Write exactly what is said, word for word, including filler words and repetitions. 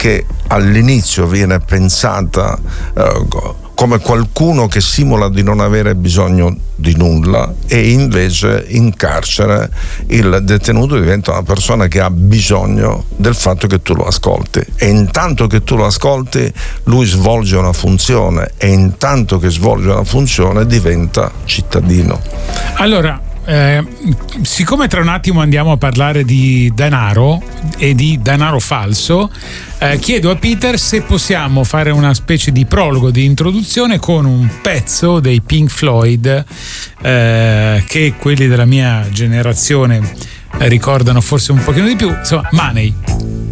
che all'inizio viene pensata eh, come qualcuno che simula di non avere bisogno di nulla, e invece in carcere il detenuto diventa una persona che ha bisogno del fatto che tu lo ascolti, e intanto che tu lo ascolti lui svolge una funzione, e intanto che svolge una funzione diventa cittadino. Allora, Eh, siccome tra un attimo andiamo a parlare di denaro e di denaro falso, eh, chiedo a Peter se possiamo fare una specie di prologo, di introduzione con un pezzo dei Pink Floyd, eh, che quelli della mia generazione ricordano forse un pochino di più, insomma, Money.